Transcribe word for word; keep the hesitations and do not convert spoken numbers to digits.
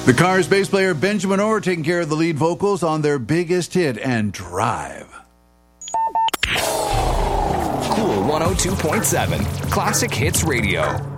The Cars bass player Benjamin Orr taking care of the lead vocals on their biggest hit and Drive. Cool one oh two point seven, Classic Hits Radio.